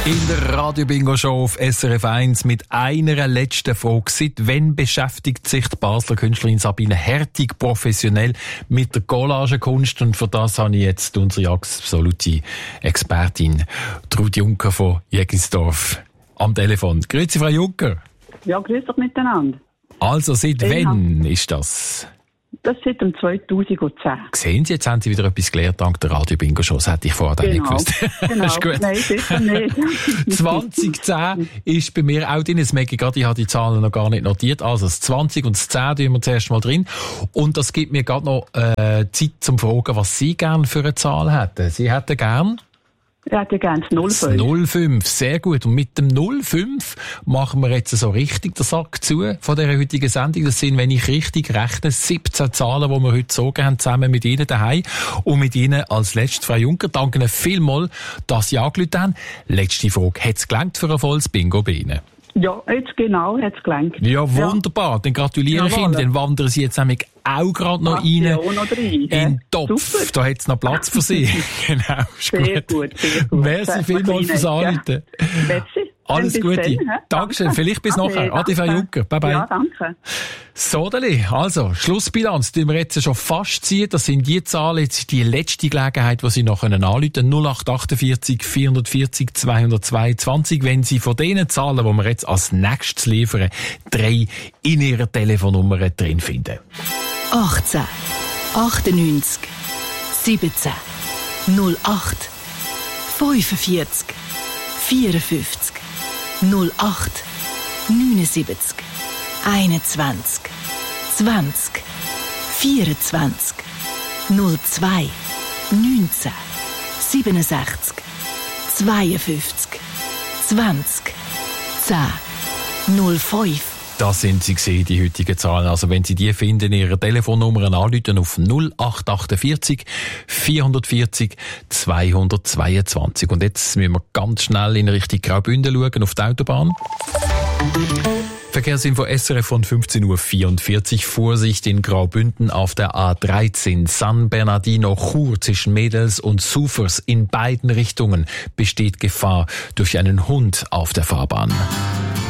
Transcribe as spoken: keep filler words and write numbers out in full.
In der Radio-Bingo-Show auf S R F eins mit einer letzten Frage. Seit wann beschäftigt sich die Basler Künstlerin Sabine Hertig professionell mit der Collagenkunst? Und für das habe ich jetzt unsere absolute Expertin Trud Juncker von Jägisdorf am Telefon. Grüezi, Frau Juncker. Ja, grüß dich miteinander. Also, seit Ja. wann ist das? Das seit dem zweitausendzehn. Sehen Sie, jetzt haben Sie wieder etwas gelernt dank der Radio-Bingo-Show. Das hätte ich vorher Genau. nicht gewusst. Genau. Das ist gut. Nein, sicher nicht. zwanzig zehn ist bei mir auch drin. Das merke ich gerade, ich habe die Zahlen noch gar nicht notiert. Also das zwanzig und das zehn tun wir zuerst mal drin. Und das gibt mir gerade noch äh, Zeit zum Fragen, was Sie gerne für eine Zahl hätten. Sie hätten gern Ich hätte gerne das null fünf. null fünf, sehr gut. Und mit dem null fünf machen wir jetzt so richtig den Sack zu von dieser heutigen Sendung. Das sind, wenn ich richtig rechne, siebzehn Zahlen, die wir heute gezogen haben, zusammen mit Ihnen daheim. Und mit Ihnen als letztes, Frau Juncker, danke Ihnen vielmals, dass Sie angerufen haben. Letzte Frage. Hat es gelangt für ein volles Bingo bei Ihnen? Ja, jetzt genau, hat es gelangt. Ja, wunderbar. Ja. Dann gratuliere ich Ihnen. Dann wandern Sie jetzt nämlich auch gerade noch rein ja, noch rein in den Topf. Super. Da hat es noch Platz für Sie. Genau, ist sehr gut. gut, sehr gut. Merci vielmals fürs Anrufen. Merci. Alles bis Gute. Dann, Dankeschön. Vielleicht bis nachher. Ade, Frau Juncker. Bye bye. Ja, danke. So, Deli. Also, Schlussbilanz, die wir jetzt schon fast ziehen. Das sind die Zahlen, jetzt die letzte Gelegenheit, die Sie noch anrufen können. null acht achtundvierzig vierhundertvierzig zweihundertzweiundzwanzig. Wenn Sie von diesen Zahlen, die wir jetzt als nächstes liefern, drei in Ihrer Telefonnummer drin finden. achtzehn, achtundneunzig, siebzehn, null acht, fünfundvierzig, vierundfünfzig, null acht, neunundsiebzig, einundzwanzig, zwanzig, vierundzwanzig, null zwei, neunzehn, siebenundsechzig, zweiundfünfzig, zwanzig, zehn, null fünf. Das sind sie gesehen, die heutigen Zahlen. Also wenn Sie die finden, Ihre Telefonnummer anrufen auf null acht achtundvierzig vierhundertvierzig zweihundertzweiundzwanzig. Und jetzt müssen wir ganz schnell in Richtung Graubünden schauen, auf die Autobahn. Verkehrsinfo S R F von fünfzehn Uhr vierundvierzig. Vorsicht in Graubünden auf der A dreizehn. San Bernardino Chur zwischen Mädels und Sufers in beiden Richtungen besteht Gefahr durch einen Hund auf der Fahrbahn.